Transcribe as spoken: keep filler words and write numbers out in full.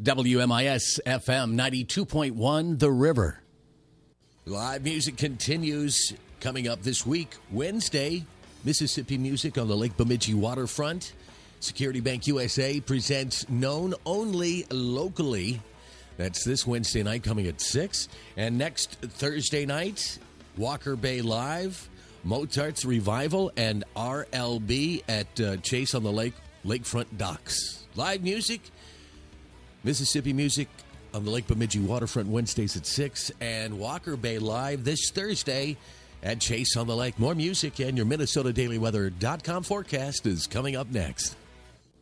W M I S F M ninety-two point one, The River. Live music continues coming up this week. Wednesday, Mississippi Music on the Lake Bemidji waterfront. Security Bank U S A presents Known Only Locally. That's this Wednesday night coming at six. And next Thursday night, Walker Bay Live, Mozart's Revival, and R L B at uh, Chase on the Lake, Lakefront Docks. Live music, Mississippi Music on the Lake Bemidji waterfront Wednesdays at six, and Walker Bay Live this Thursday at Chase on the Lake. More music and your Minnesota Daily Weather dot com forecast is coming up next.